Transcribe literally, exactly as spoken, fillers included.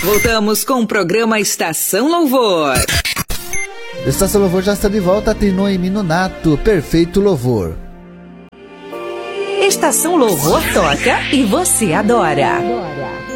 Voltamos com o programa Estação Louvor. Estação Louvor já está de volta, tem Noemi Nonato, Perfeito Louvor. Estação Louvor toca e você adora.